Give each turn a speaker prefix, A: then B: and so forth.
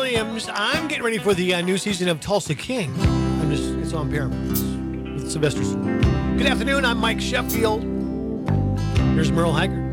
A: Williams. I'm getting ready for the new season of Tulsa King. It's on Paramount with Sylvester Stallone. Good afternoon. I'm Mike Sheffield. Here's Merle Haggard.